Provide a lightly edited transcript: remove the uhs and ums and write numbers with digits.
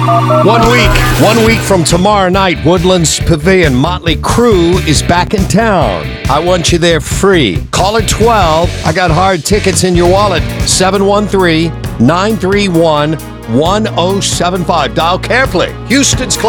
1 week from tomorrow night, Woodlands Pavilion, Motley Crue is back in town. I want you there free. Call at 12. I got hard tickets in your wallet. 713-931-1075. Dial carefully. Houston's